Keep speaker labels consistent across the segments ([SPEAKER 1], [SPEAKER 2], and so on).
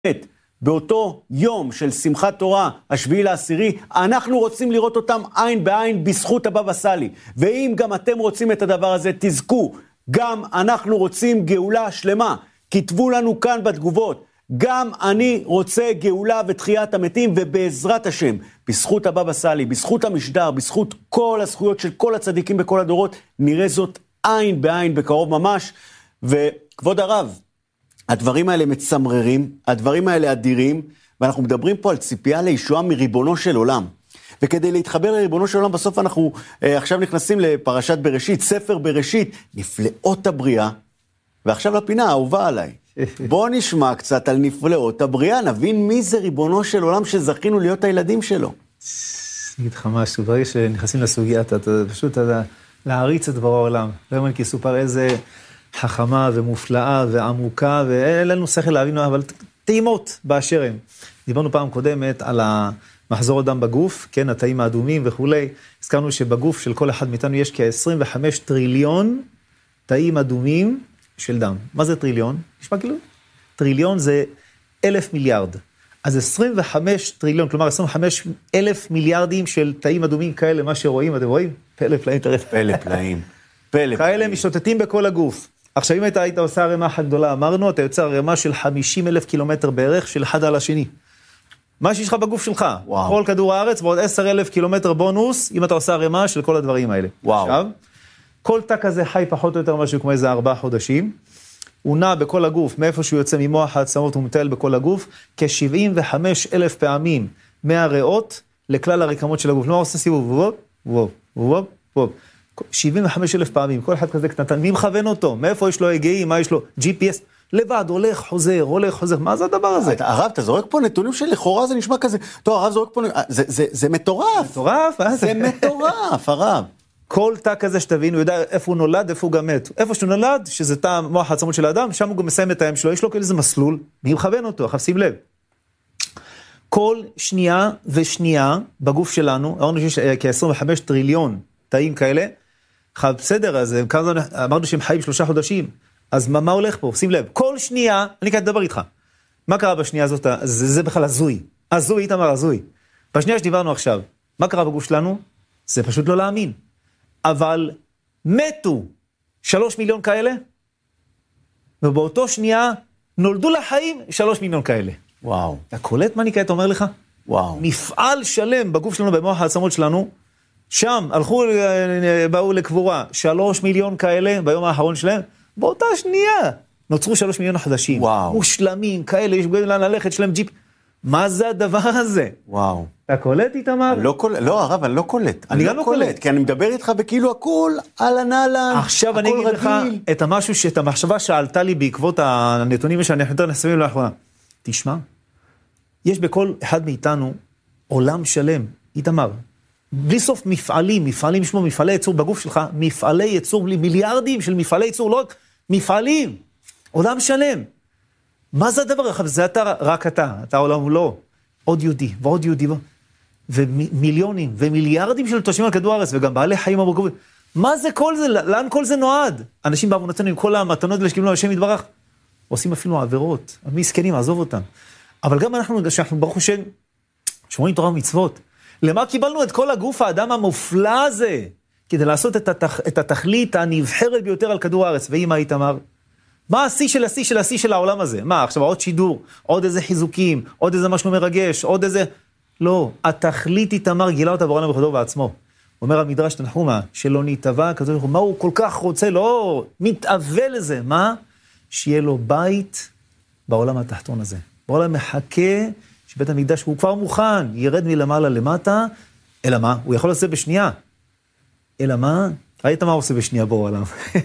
[SPEAKER 1] באותו יום של שמחת תורה, השביעי לעשירי, אנחנו רוצים לראות אותם עין בעין בזכות הבבא סאלי. ואם גם אתם רוצים את הדבר הזה, תזכו. גם אנחנו רוצים גאולה שלמה. כתבו לנו כאן בתגובות. גם אני רוצה גאולה ותחיית המתים, ובעזרת השם, בזכות הבבא סאלי, בזכות המשדר, בזכות כל הזכויות של כל הצדיקים בכל הדורות, נראה זאת עין בעין בקרוב ממש. וכבוד הרב, הדברים האלה מצמררים, הדברים האלה אדירים, ואנחנו מדברים פה על ציפייה לישועה מריבונו של עולם. וכדי להתחבר לריבונו של עולם, בסוף אנחנו עכשיו נכנסים לפרשת בראשית, ספר בראשית, נפלאות הבריאה, ועכשיו לפינה, אהובה עליי. בוא נשמע קצת על נפלאות הבריאה, נבין מי זה ריבונו של עולם שזכינו להיות הילדים שלו.
[SPEAKER 2] נגיד לך משהו, ברגע שנכנסים לסוגיה, אתה פשוט להריץ את דבר העולם. לא יאמן כי סופר איזה חכמה ומופלאה ועמוקה, ואין לנו שכל להבין, אבל טעימות באשר הם. דיברנו פעם קודמת על מחזור הדם בגוף, כן, התאים האדומים וכולי. הזכרנו שבגוף של כל אחד מאיתנו יש כ-25 טריליון תאים אדומים של דם. מה זה טריליון? נשמע כאילו? טריליון זה 1,000 מיליארד. אז 25 טריליון, כלומר 25 אלף מיליארדים של תאים אדומים כאלה, מה שרואים, אתם רואים? פלא פלאים, תראה.
[SPEAKER 1] פלא פלאים. פלא
[SPEAKER 2] כאלה משוטטים בכל הגוף. עכשיו, אם היית עושה הרמה אחת גדולה, אמרנו, אתה יוצא הרמה של 50,000 קילומטר בערך, של אחד על השני. מה שיש לך בגוף שלך, וואו. כל כדור הארץ, ועוד 10,000 קילומטר בונוס, אם אתה עושה הרמה של כל הדברים האלה.
[SPEAKER 1] וואו.
[SPEAKER 2] עכשיו, כל תא כזה חי פחות או יותר משהו כמו איזה 4 חודשים, הוא נע בכל הגוף, מאיפה שהוא יוצא ממוח העצמות, הוא מטייל בכל הגוף, כ-75,000 פעמים מהריאות לכלל הרקמות של הגוף. לא עושה סיבוב, ווב, ווב, ווב, ווב. 75,000 פעמים, כל אחד כזה קטנטן, מי מכוון אותו? מאיפה יש לו הגאים, מה יש לו? GPS, לבד, הולך, חוזר, מה זה הדבר הזה?
[SPEAKER 1] הרב, אתה זורק פה נתונים שלכאורה זה נשמע כזה, טוב, הרב זורק פה, זה מטורף.
[SPEAKER 2] מטורף?
[SPEAKER 1] זה מטורף, הרב.
[SPEAKER 2] כל תא כזה שתבין, הוא יודע איפה הוא נולד, איפה הוא גם מת. איפה שהוא נולד, שזה תא מוח העצמות של האדם, שם הוא גם מסיים את הים שלו, יש לו כאיזה מסלול, מי מכוון אותו? עכשיו שים לב. כל שנייה ושנייה בגוף שלנו, אמרנו שיש כ-25 טריליון תאים כאלה, בסדר, אז אמרנו שהם חיים 3 חודשים, אז מה הולך פה? שים לב, כל שנייה, אני כאן אדבר איתך, מה קרה בשנייה הזאת? זה בכלל הזוי, איתמר הזוי. בשנייה שדיברנו עכשיו, מה קרה בגוף שלנו? זה פשוט לא להאמין. אבל מתו 3 מיליון כאלה, ובאותו שנייה נולדו לחיים 3 מיליון כאלה.
[SPEAKER 1] וואו.
[SPEAKER 2] אתה קולט מה אני כעת אומר לך?
[SPEAKER 1] וואו.
[SPEAKER 2] מפעל שלם בגוף שלנו, במוח העצמות שלנו, שם באו לקבורה 3 מיליון כאלה ביום האחרון שלהם, באותה שנייה נוצרו 3 מיליון חדשים.
[SPEAKER 1] וואו.
[SPEAKER 2] מושלמים כאלה, יש גויים ללכת שלהם ג'יפ. מה זה הדבר הזה?
[SPEAKER 1] וואו.
[SPEAKER 2] אתה קולט איתמר?
[SPEAKER 1] לא, הרב, אני לא קולט.
[SPEAKER 2] אני גם לא קולט.
[SPEAKER 1] כי אני מדבר איתך בכאילו הכל על הנעלן.
[SPEAKER 2] עכשיו אני אגיד לך את המשהו, את המחשבה שעלתה לי בעקבות הנתונים שאנחנו יותר נחשפים לאחרונה. תשמע, יש בכל אחד מאיתנו עולם שלם, איתמר. בלי סוף מפעלים שמו מפעלי ייצור בגוף שלך, מפעלי ייצור, בלי מיליארדים של מפעלי ייצור, לא מפעלים, עולם שלם. מה זה הדבר? זה רק אתה עולם לא, עוד יהודי ועוד יהודי, ומיליונים ומיליארדים של תושבים על כדור הארץ, וגם בעלי חיים המורכבים. מה זה כל זה? לאן כל זה נועד? אנשים בעוונותינו עם כל המתנות שקיבלו השם יתברך, עושים אפילו עבירות, מסכנים, עזוב אותם. אבל גם שאנחנו ברוך השם, שומרים תורה ומצוות, למה קיבלנו את כל הגוף האדם המופלא הזה? כדי לעשות את התכלית הנבחרת ביותר על כדור הארץ. ואמא איתמר, מה השיא של השיא של השיא של העולם הזה? מה, עכשיו עוד שידור, עוד איזה חיזוקים, עוד איזה משהו מרגש, עוד איזה... לא, התכלית איתמר גילה אותה בורא בכבודו בעצמו. אומר המדרש תנחומה, שלא נתאווה כזו, מה הוא כל כך רוצה? לא, מתאווה לזה. מה? שיהיה לו בית בעולם התחתון הזה. בעולם מחכה שבית המקדש הוא כבר מוכן, ירד מלמעלה למטה, אלא מה? הוא יכול לעשות בשנייה. אלא מה? ראית מה הוא עושה בשנייה בעולם?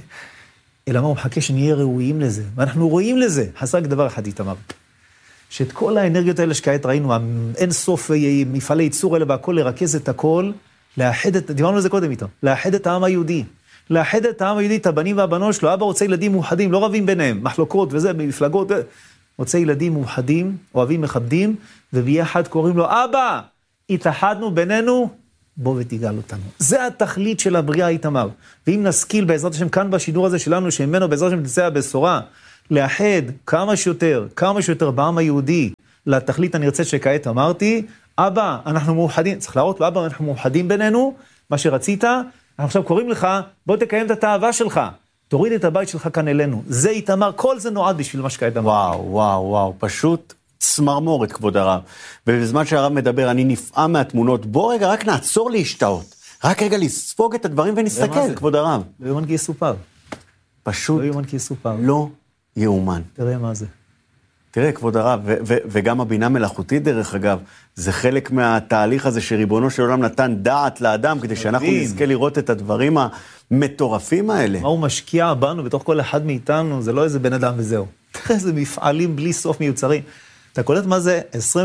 [SPEAKER 2] אלא מה? הוא מחכה שנהיה ראויים לזה. ואנחנו רואים לזה. חסר דבר אחד איתמר. שאת כל האנרגיות האלה שכעת ראינו, אין סוף מפעלי ייצור האלה והכל, לרכז את הכל, לאחד את, דיברנו על זה קודם איתו, לאחד את העם היהודי. לאחד את העם היהודי, את הבנים והבנות שלו. אבא רוצה ילדים מאוחדים, לא רבים ביניהם, מחלוקות וזה, מפלגות. רוצה ילדים מאוחדים, אוהבים, מכבדים, וביחד קוראים לו, אבא, התאחדנו בינינו, בוא ותיגל אותנו. זה התכלית של הבריאה איתמר. ואם נשכיל בעזרת השם כאן בשידור הזה שלנו, שממנו בעזרת השם תצא הבשורה, לאחד כמה שיותר בעם היהודי לתכלית הנרצית שכעת אמרתי, אבא, אנחנו מאוחדים, צריך להראות לאבא, אנחנו מאוחדים בינינו, מה שרצית, אנחנו עכשיו קוראים לך, בוא תקיים את התאווה שלך, תוריד את הבית שלך כאן אלינו. זה איתמר, כל זה נועד בשביל מה שכעת אמר.
[SPEAKER 1] וואו, פשוט צמרמורת, כבוד הרב. ובזמן שהרב מדבר, אני נפעם מהתמונות, בוא רגע, רק נעצור להשתאות. רק רגע לספוג את הדברים ונסתכל, כבוד הרב.
[SPEAKER 2] לא יאומן כי יסופר.
[SPEAKER 1] פשוט
[SPEAKER 2] לא יאומן כי יסופר.
[SPEAKER 1] לא יאומן.
[SPEAKER 2] תראה מה זה.
[SPEAKER 1] תראה, כבוד הרב, וגם הבינה מלאכותית, דרך אגב, זה חלק מהתהליך הזה שריבונו של עולם נתן דעת לאדם, כדי שאנחנו נזכה לראות את הדברים המטורפים האלה.
[SPEAKER 2] מה הוא משקיע בנו בתוך כל אחד מאיתנו, זה לא איזה בן אדם וזהו. תראה איזה מפעלים בלי סוף מיוצרים. אתה קולט מה זה?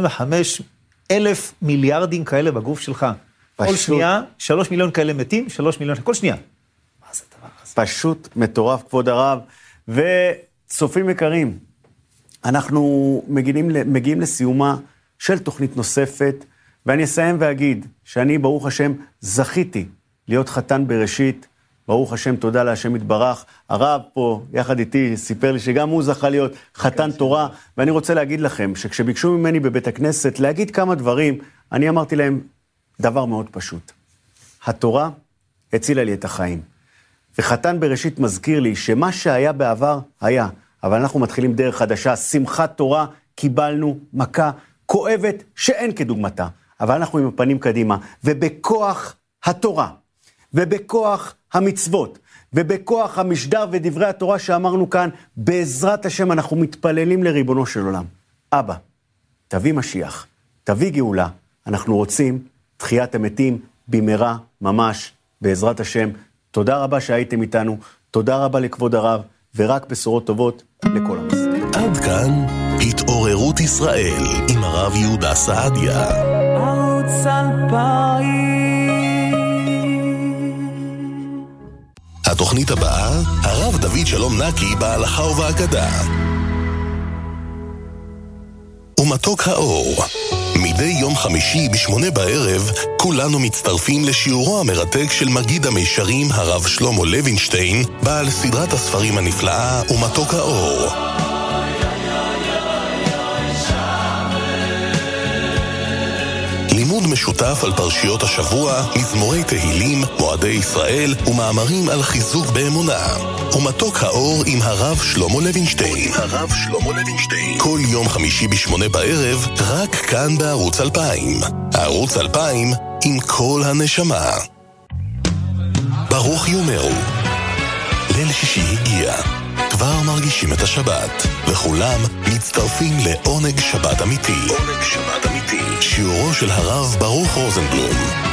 [SPEAKER 2] 25,000 מיליארדים כאלה בגוף שלך. כל שנייה, 3 מיליון כאלה מתים, 3 מיליון, כל שנייה. מה זה דבר הזה?
[SPEAKER 1] פשוט מטורף, כבוד הרב. וצופים יקרים, אנחנו מגיעים לסיומה של תוכנית נוספת, ואני אסיים ואגיד שאני, ברוך השם, זכיתי להיות חתן בראשית. ברוך השם, תודה להשם יתברך. הרב פה, יחד איתי, סיפר לי שגם הוא זכה להיות חתן תורה, ואני רוצה להגיד לכם, שכשביקשו ממני בבית הכנסת להגיד כמה דברים, אני אמרתי להם דבר מאוד פשוט. התורה הצילה לי את החיים. וחתן בראשית מזכיר לי שמה שהיה בעבר היה, אבל אנחנו מתחילים דרך חדשה, שמחת תורה, קיבלנו מכה כואבת שאין כדוגמתה, אבל אנחנו עם הפנים קדימה, ובכוח התורה, ובכוח המצוות, ובכוח המשדר ודברי התורה שאמרנו כאן, בעזרת השם אנחנו מתפללים לריבונו של עולם. אבא, תביא משיח, תביא גאולה, אנחנו רוצים תחיית המתים במהרה ממש, בעזרת השם. תודה רבה שהייתם איתנו, תודה רבה לכבוד הרב, ורק בשורות טובות לכל עם ישראל.
[SPEAKER 3] עד כאן התעוררות ישראל עם הרב יהודה סעדיה. ערוץ 2000. התוכנית הבאה, הרב דוד שלום נקי בהלכה ובהגדה. ומתוק האור. מדי יום חמישי ב8 בערב, כולנו מצטרפים לשיעורו המרתק של מגיד המישרים הרב שלמה לוינשטיין, בעל סדרת הספרים הנפלאה ומתוק האור. לימוד משותף על פרשיות השבוע, מזמורי תהילים, מועדי ישראל ומאמרים על חיזוק באמונה. ומתוק האור עם הרב שלמה לוינשטיין. כל יום חמישי ב8 בערב, רק כאן בערוץ 2000. ערוץ 2000 עם כל הנשמה. ברוך יאמרו. ליל שישי הגיע. כבר מרגישים את השבת, וכולם מצטרפים לעונג שבת אמיתי. שיעורו של הרב ברוך רוזנבלום.